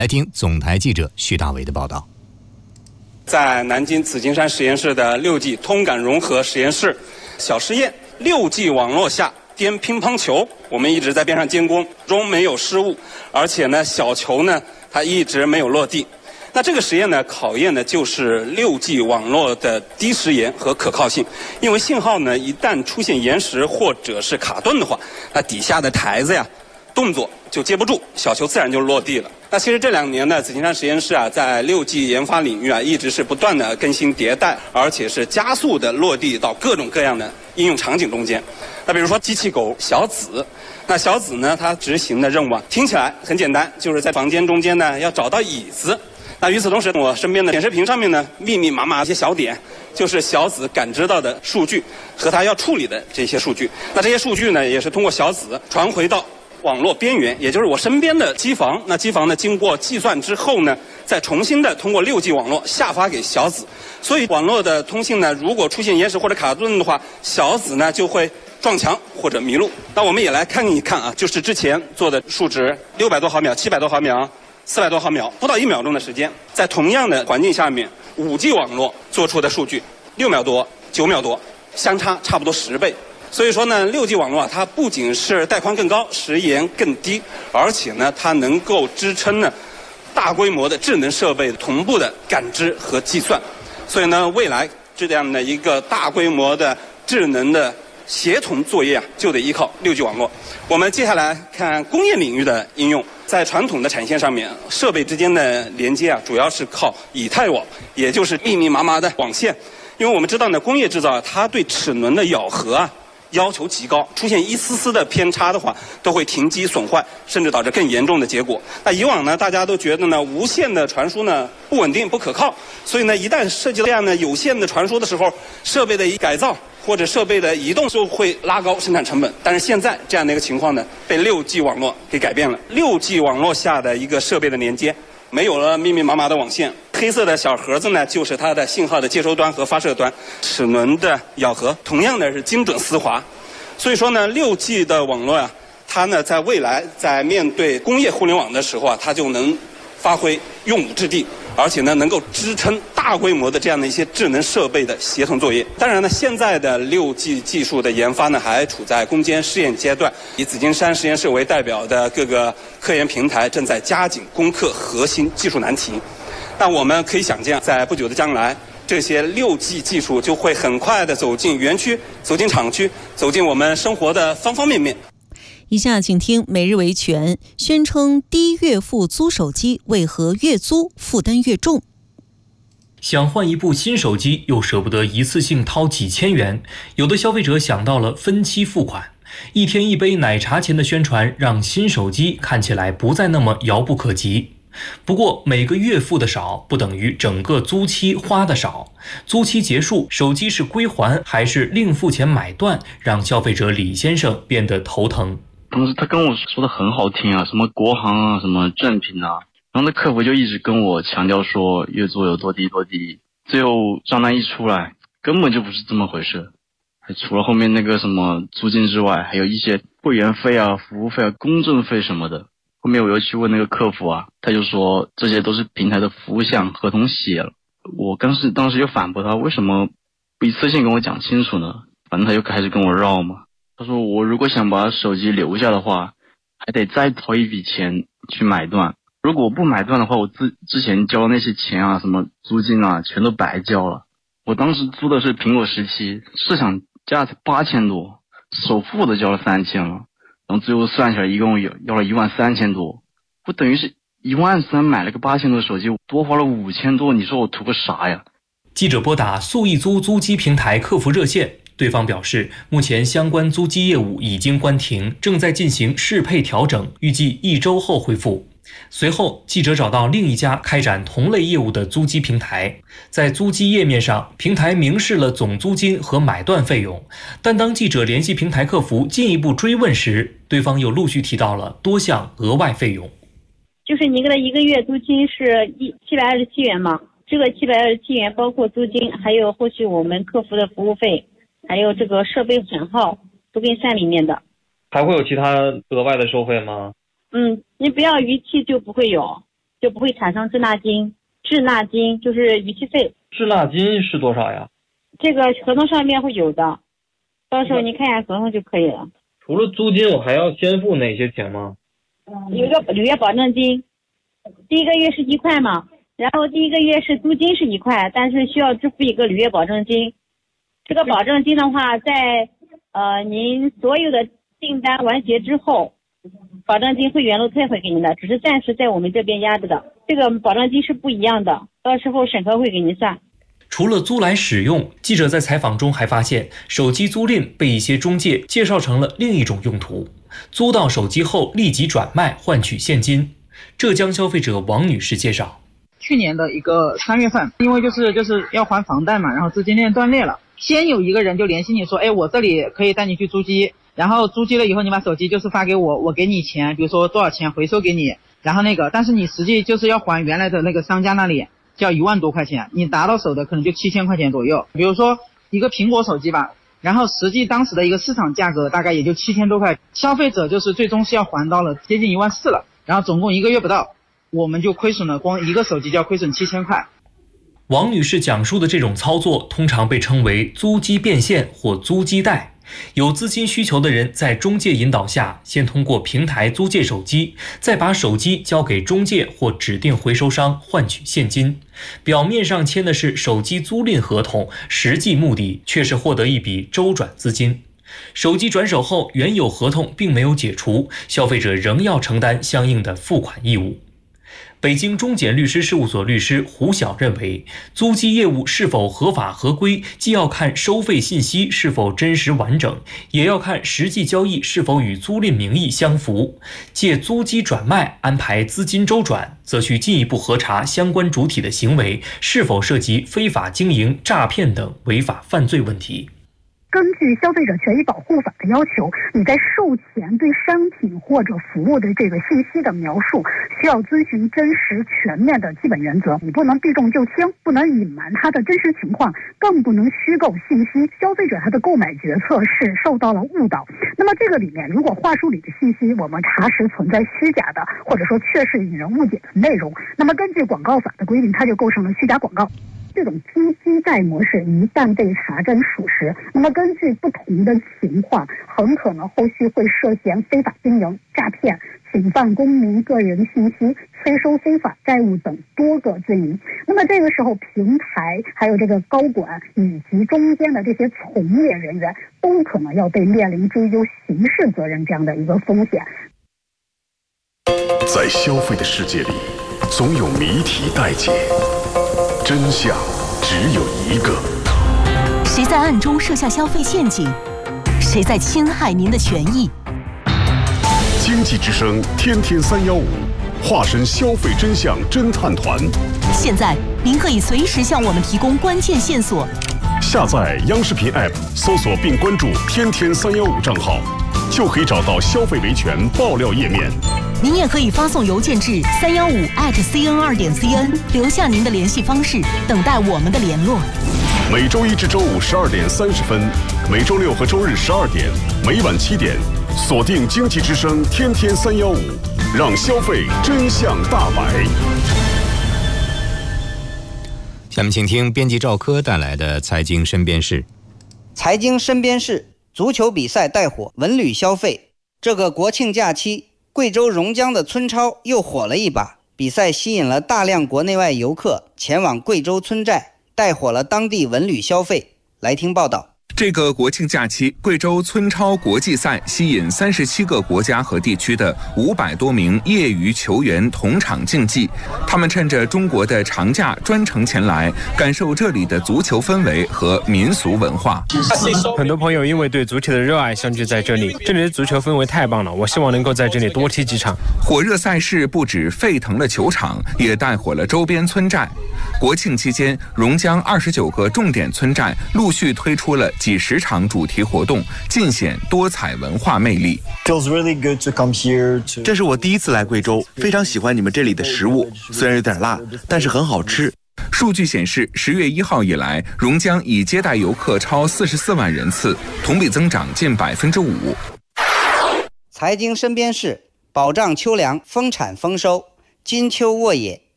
来听总台记者徐大伟的报道。 在南京紫金山实验室的6G 通感融合实验室，小实验6G 网络下颠乒乓球，我们一直在边上监工，中没有失误，而且呢小球呢它一直没有落地。那这个实验呢考验的就是6G 网络的低时延和可靠性，因为信号呢一旦出现延时或者是卡顿的话，那底下的台子呀动作就接不住，小球自然就落地了。那其实这2年呢，紫金山实验室啊，在6G 研发领域啊，一直是不断的更新迭代，而且是加速的落地到各种各样的应用场景中间。那比如说机器狗小紫，那小紫呢，它执行的任务啊，听起来很简单，就是在房间中间呢要找到椅子。那与此同时，我身边的显示屏上面呢，密密麻麻一些小点，就是小紫感知到的数据和它要处理的这些数据。那这些数据呢，也是通过小紫传回到网络边缘，也就是我身边的机房。那机房呢，经过计算之后呢，再重新的通过6G 网络下发给小紫。所以网络的通信呢，如果出现延时或者卡顿的话，小紫呢就会撞墙或者迷路。那我们也来看一看啊，就是之前做的数值，600多毫秒、700多毫秒、400多毫秒，不到1秒钟的时间，在同样的环境下面，5G 网络做出的数据，6秒多、9秒多，相差差不多10倍。所以说呢，6G 网络啊，它不仅是带宽更高、时延更低，而且呢，它能够支撑呢大规模的智能设备同步的感知和计算。所以呢，未来这样的一个大规模的智能的协同作业啊，就得依靠6G 网络。我们接下来看工业领域的应用，在传统的产线上面，设备之间的连接啊，主要是靠以太网，也就是密密麻麻的网线。因为我们知道呢，工业制造它对齿轮的咬合啊要求极高，出现一丝丝的偏差的话，都会停机损坏，甚至导致更严重的结果。那以往呢，大家都觉得呢，无线的传输呢不稳定、不可靠，所以呢，一旦涉及到这样的有线的传输的时候，设备的改造或者设备的移动就会拉高生产成本。但是现在这样的一个情况呢，被6G 网络给改变了。6G 网络下的一个设备的连接，没有了密密麻麻的网线，黑色的小盒子呢，就是它的信号的接收端和发射端。齿轮的咬合同样的是精准丝滑。所以说呢，6G 的网络啊，它呢在未来在面对工业互联网的时候啊，它就能发挥用武之地，而且呢能够支撑大规模的这样的一些智能设备的协同作业。当然呢，现在的6G 技术的研发呢还处在攻坚试验阶段，以紫金山实验室为代表的各个科研平台正在加紧攻克核心技术难题。那我们可以想见，在不久的将来，这些6G 技术就会很快的走进园区、走进厂区、走进我们生活的方方面面。 以下请听每日维权，宣称低月付租手机，为何越租负担越重？ 想换一部新手机，又舍不得一次性掏几千元，有的消费者想到了分期付款。1天1杯奶茶钱的宣传，让新手机看起来不再那么遥不可及。不过每个月付的少，不等于整个租期花的少。租期结束，手机是归还还是另付钱买断，让消费者李先生变得头疼。 当时他跟我说的很好听啊，什么国行啊，什么正品啊，然后那客服就一直跟我强调说月租有多低多低，最后账单一出来，根本就不是这么回事。还除了后面那个什么租金之外，还有一些会员费啊、服务费啊、公证费什么的。后面我又去问那个客服啊，他就说这些都是平台的服务项，合同写了。我当时就反驳他，为什么不一次性跟我讲清楚呢？反正他就开始跟我绕嘛。他说我如果想把手机留下的话，还得再掏一笔钱去买断。如果我不买断的话，我之前交的那些钱啊，什么租金啊，全都白交了。我当时租的是苹果17，市场价才8000多，首付我都交了3000了。然后最后算起来一共要了13000多，我等于是13000买了个8000多的手机，多花了5000多，你说我图个啥呀？ 记者拨打速易租租机平台客服热线，对方表示目前相关租机业务已经关停，正在进行适配调整，预计1周后恢复。随后记者找到另一家开展同类业务的租机平台，在租机页面上，平台明示了总租金和买断费用，但当记者联系平台客服进一步追问时，对方又陆续提到了多项额外费用。 就是您的1个月租金是727元嘛，这个727元包括租金，还有后续我们客服的服务费，还有这个设备损耗都跟算里面的。 还会有其他额外的收费吗？ 你不要逾期就不会有。 就不会产生滞纳金。滞纳金就是逾期费。 滞纳金是多少呀？ 这个合同上面会有的，到时候你看一下合同就可以了。 除了租金，我还要先付哪些钱吗？ 有一个履约保证金，第一个月是1块嘛，然后第一个月是租金是1块，但是需要支付一个履约保证金。这个保证金的话，在您所有的订单完结之后，保证金会原路退回给您的，只是暂时在我们这边压着的。这个保证金是不一样的，到时候审核会给您算。 除了租来使用，记者在采访中还发现，手机租赁被一些中介介绍成了另一种用途，租到手机后立即转卖换取现金。浙江消费者王女士介绍， 去年的一个3月份，因为就是要还房贷嘛，然后资金链断裂了，先有一个人就联系你说，我这里可以带你去租机，然后租机了以后，你把手机就是发给我，我给你钱，比如说多少钱回收给你，然后但是你实际就是要还原来的那个商家那里，就要1万多块钱，你拿到手的可能就7000块钱左右。比如说一个苹果手机吧，然后实际当时的一个市场价格大概也就7000多块，消费者就是最终是要还到了接近14000了，然后总共1个月不到，我们就亏损了，光一个手机就要亏损7000块。 王女士讲述的这种操作通常被称为租机变现或租机贷。有资金需求的人在中介引导下，先通过平台租借手机，再把手机交给中介或指定回收商换取现金。表面上签的是手机租赁合同，实际目的却是获得一笔周转资金。手机转手后，原有合同并没有解除，消费者仍要承担相应的付款义务。北京中简律师事务所律师胡晓认为，租机业务是否合法合规，既要看收费信息是否真实完整，也要看实际交易是否与租赁名义相符。借租机转卖安排资金周转，则需进一步核查相关主体的行为是否涉及非法经营、诈骗等违法犯罪问题。 根据消费者权益保护法的要求，你在售前对商品或者服务的这个信息的描述，需要遵循真实全面的基本原则。你不能避重就轻，不能隐瞒它的真实情况，更不能虚构信息，消费者他的购买决策是受到了误导。那么这个里面，如果话术里的信息我们查实存在虚假的，或者说确实引人误解的内容，那么根据广告法的规定，它就构成了虚假广告。这种租机贷模式一旦被查证属实，那么根据不同的情况，很可能后续会涉嫌非法经营、诈骗、侵犯公民个人信息、催收非法债务等多个罪名。那么这个时候，平台还有这个高管以及中间的这些从业人员，都可能要被面临追究刑事责任这样的一个风险。 在消费的世界里，总有谜题待解。真相只有一个。 谁在暗中设下消费陷阱？谁在侵害您的权益？ 经济之声天天315，化身消费真相侦探团。 现在您可以随时向我们提供关键线索。 下载央视频 App， 搜索并关注天天315账号，就可以找到消费维权爆料页面。 您也可以发送邮件至315@cn2.cn， 留下您的联系方式，等待我们的联络。 每周一至周五12点30分，每周六和周日12点，每晚7点，锁定经济之声天天315，让消费真相大白。 下面请听编辑赵科带来的财经身边事。 财经身边事，足球比赛带火文旅消费。这个国庆假期，贵州榕江的村超又火了一把，比赛吸引了大量国内外游客前往贵州村寨，带火了当地文旅消费。来听报道。 这个国庆假期，贵州村超国际赛吸引37个国家和地区的500多名业余球员同场竞技。他们趁着中国的长假专程前来，感受这里的足球氛围和民俗文化。 很多朋友因为对足球的热爱相聚在这里，这里的足球氛围太棒了，我希望能够在这里多踢几场。 火热赛事不止沸腾了球场，也带火了周边村寨。国庆期间，榕江29个重点村寨陆续推出了几10场主题活动，尽显多彩文化魅力。 这是我第一次来贵州，非常喜欢你们这里的食物，虽然有点辣，但是很好吃。 数据显示，10月1号以来，榕江已接待游客超44万人次，同比增长近5%。 财经身边事，保障秋粮，丰产丰收。 金秋沃野。